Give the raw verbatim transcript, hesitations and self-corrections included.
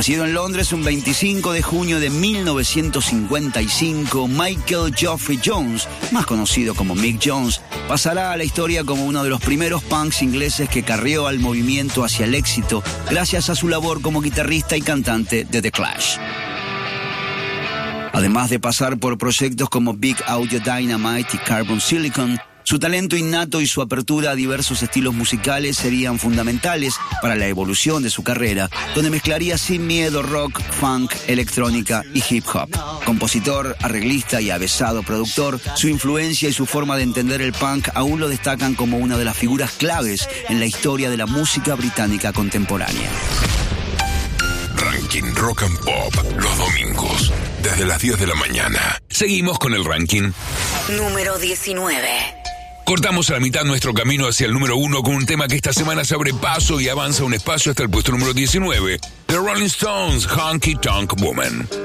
Nacido en Londres un veinticinco de junio de mil novecientos cincuenta y cinco, Michael Geoffrey Jones, más conocido como Mick Jones, pasará a la historia como uno de los primeros punks ingleses que carrió al movimiento hacia el éxito gracias a su labor como guitarrista y cantante de The Clash. Además de pasar por proyectos como Big Audio Dynamite y Carbon Silicon, su talento innato y su apertura a diversos estilos musicales serían fundamentales para la evolución de su carrera, donde mezclaría sin miedo rock, funk, electrónica y hip hop. Compositor, arreglista y avesado productor, su influencia y su forma de entender el punk aún lo destacan como una de las figuras claves en la historia de la música británica contemporánea. Ranking Rock and Pop, los domingos, desde las diez de la mañana. Seguimos con el ranking. Número diecinueve. Cortamos a la mitad nuestro camino hacia el número uno con un tema que esta semana se abre paso y avanza un espacio hasta el puesto número diecinueve. The Rolling Stones, Honky Tonk Woman.